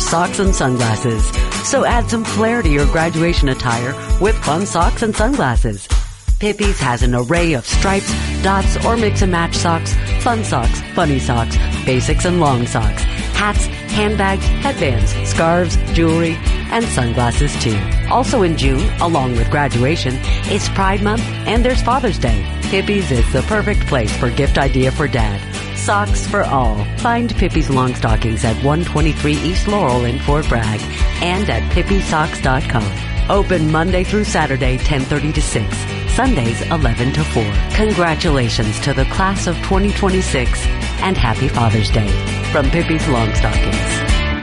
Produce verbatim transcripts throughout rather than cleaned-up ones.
socks and sunglasses. So add some flair to your graduation attire with fun socks and sunglasses. Pippi's has an array of stripes, dots, or mix-and-match socks, fun socks, funny socks, basics and long socks, hats, handbags, headbands, scarves, jewelry, and sunglasses too. Also in June, along with graduation, is Pride Month and there's Father's Day. Pippi's is the perfect place for gift idea for Dad. Socks for all. Find Pippi's Long Stockings at one twenty-three East Laurel in Fort Bragg and at pippi socks dot com. Open Monday through Saturday, ten thirty to six. Sundays, eleven to four. Congratulations to the class of twenty twenty-six and happy Father's Day from Pippi's Long Stockings.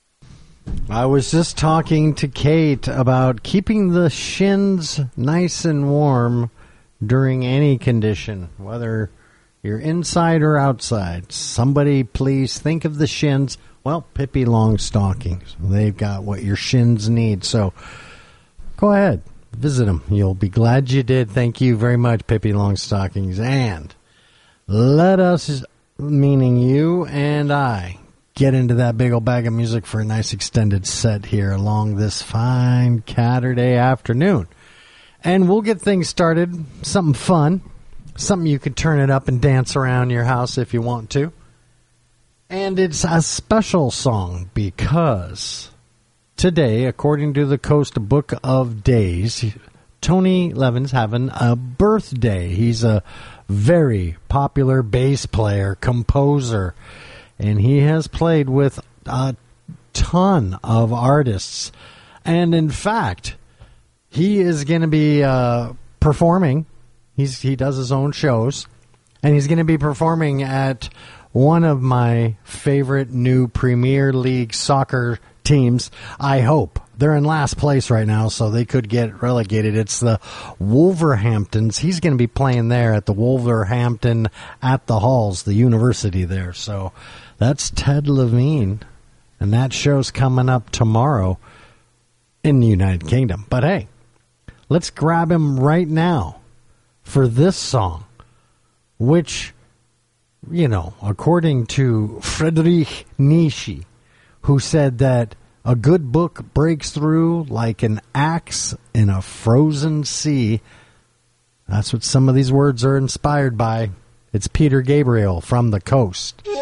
I was just talking to Kate about keeping the shins nice and warm during any condition, whether you're inside or outside. Somebody please think of the shins. Well, Pippi Long Stockings. They've got what your shins need. So go ahead, visit them. You'll be glad you did. Thank you very much, Pippi Long Stockings. And let us, meaning you and I, get into that big old bag of music for a nice extended set here along this fine Saturday afternoon. And we'll get things started. Something fun. Something you could turn it up and dance around your house if you want to. And it's a special song because today, according to the Coast Book of Days, Tony Levin's having a birthday. He's a very popular bass player, composer, and he has played with a ton of artists. And in fact, he is going to be uh, performing. He's he does his own shows, and he's going to be performing at one of my favorite new Premier League soccer teams. I hope. They're in last place right now, so they could get relegated. It's the Wolverhamptons. He's going to be playing there at the Wolverhampton at the Halls, the university there. So that's Ted Levine, and that show's coming up tomorrow in the United Kingdom. But hey, let's grab him right now for this song, which, you know, according to Friedrich Nietzsche, who said that a good book breaks through like an axe in a frozen sea. That's what some of these words are inspired by. It's Peter Gabriel from The Coast.